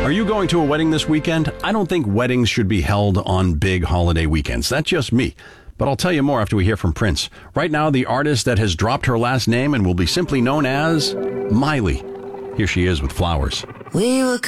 Are you going to a wedding this weekend? I don't think weddings should be held on big holiday weekends. That's just me. But I'll tell you more after we hear from Prince. Right now, the artist that has dropped her last name and will be simply known as Miley. Here she is with Flowers. We were